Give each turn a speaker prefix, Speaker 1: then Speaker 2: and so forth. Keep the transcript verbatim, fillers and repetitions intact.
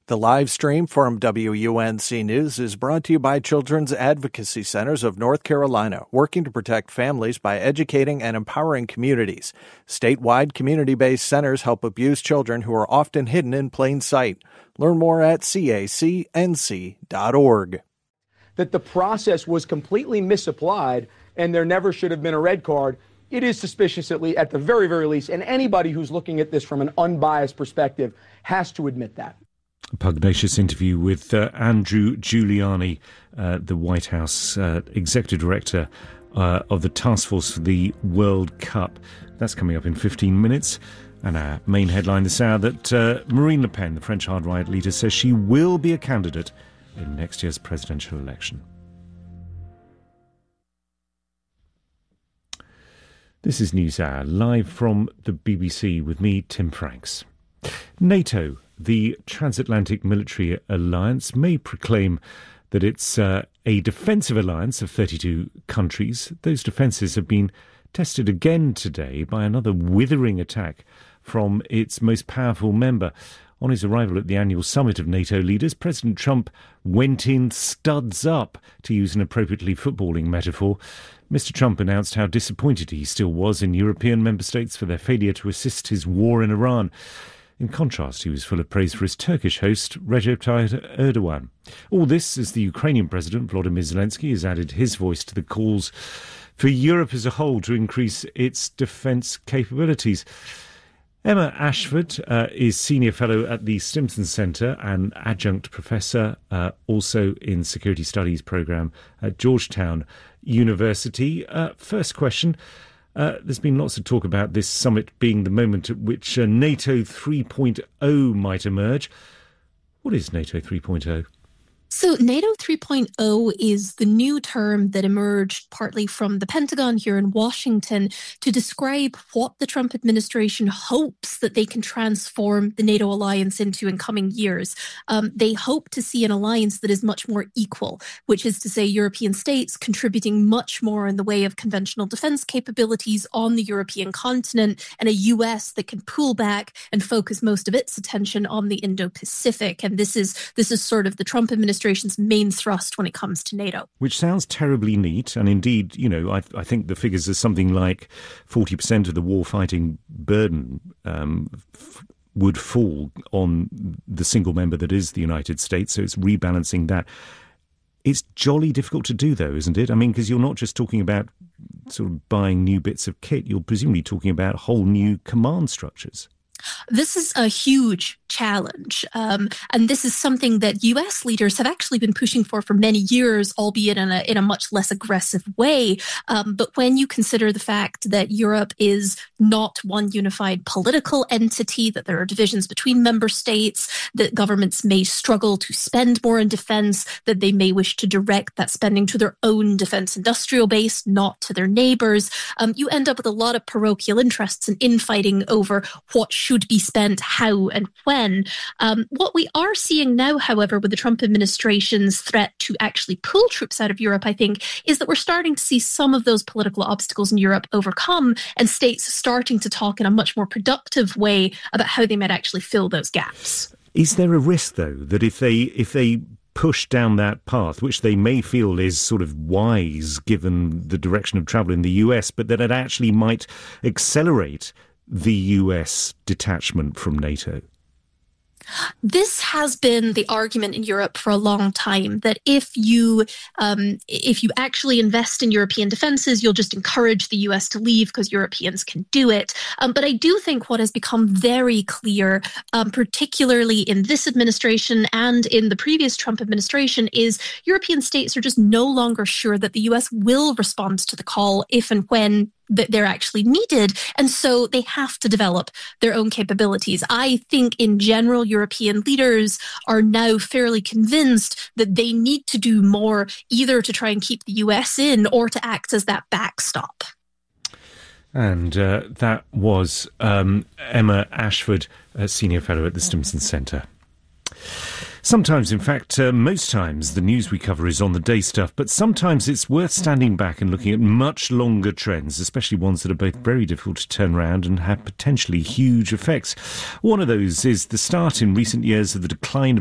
Speaker 1: The live stream from W U N C News is brought to you by Children's Advocacy Centers of North Carolina, working to protect families by educating and empowering communities. Statewide community-based centers help abused children who are often hidden in plain sight. Learn more at C A C N C dot org.
Speaker 2: That the process was completely misapplied and there never should have been a red card, it is suspicious at, le- at the very, very least. And anybody who's looking at this from an unbiased perspective has to admit that.
Speaker 3: A pugnacious interview with uh, Andrew Giuliani, uh, the White House uh, Executive Director uh, of the Task Force for the World Cup. That's coming up in fifteen minutes. And our main headline this hour that uh, Marine Le Pen, the French hard-right leader, says she will be a candidate in next year's presidential election. This is News Hour, live from the B B C with me, Tim Franks. NATO, the transatlantic military alliance, may proclaim that it's uh, a defensive alliance of thirty-two countries. Those defences have been tested again today by another withering attack from its most powerful member. On his arrival at the annual summit of NATO leaders, President Trump went in studs up, to use an appropriately footballing metaphor. Mister Trump announced how disappointed he still was in European member states for their failure to assist his war in Iran. In contrast, he was full of praise for his Turkish host, Recep Tayyip Erdogan. All this as the Ukrainian President, Volodymyr Zelensky, has added his voice to the calls for Europe as a whole to increase its defence capabilities. Emma Ashford uh, is Senior Fellow at the Stimson Centre and Adjunct Professor, uh, also in Security Studies programme at Georgetown University. Uh, first question. Uh, there's been lots of talk about this summit being the moment at which uh, NATO three point oh might emerge. What is NATO three point oh?
Speaker 4: So NATO three point oh is the new term that emerged partly from the Pentagon here in Washington to describe what the Trump administration hopes that they can transform the NATO alliance into in coming years. Um, they hope to see an alliance that is much more equal, which is to say European states contributing much more in the way of conventional defense capabilities on the European continent, and a U S that can pull back and focus most of its attention on the Indo-Pacific. And this is this is sort of the Trump administration main thrust when it comes to NATO.
Speaker 3: Which sounds terribly neat. And indeed, you know, I, I think the figures are something like forty percent of the war-fighting burden um, f- would fall on the single member that is the United States. So it's rebalancing that. It's jolly difficult to do, though, isn't it? I mean, because you're not just talking about sort of buying new bits of kit. You're presumably talking about whole new command structures.
Speaker 4: This is a huge challenge, um, and this is something that U S leaders have actually been pushing for for many years, albeit in a in a much less aggressive way. Um, but when you consider the fact that Europe is not one unified political entity, that there are divisions between member states, that governments may struggle to spend more in defense, that they may wish to direct that spending to their own defense industrial base, not to their neighbors, um, you end up with a lot of parochial interests and infighting over what should be spent, how and when. Um, what we are seeing now, however, with the Trump administration's threat to actually pull troops out of Europe, I think, is that we're starting to see some of those political obstacles in Europe overcome and states starting to talk in a much more productive way about how they might actually fill those gaps.
Speaker 3: Is there a risk, though, that if they if they push down that path, which they may feel is sort of wise given the direction of travel in the U S, but that it actually might accelerate the U S detachment from NATO?
Speaker 4: This has been the argument in Europe for a long time, that if you um, if you actually invest in European defences, you'll just encourage the U S to leave because Europeans can do it. Um, but I do think what has become very clear, um, particularly in this administration and in the previous Trump administration, is European states are just no longer sure that the U S will respond to the call if and when that they're actually needed. And so they have to develop their own capabilities. I think in general, European leaders are now fairly convinced that they need to do more, either to try and keep the U S in or to act as that backstop.
Speaker 3: And uh, that was um, Emma Ashford, a Senior Fellow at the Stimson Centre. Sometimes, in fact, uh, most times, the news we cover is on the day stuff, but sometimes it's worth standing back and looking at much longer trends, especially ones that are both very difficult to turn around and have potentially huge effects. One of those is the start in recent years of the decline of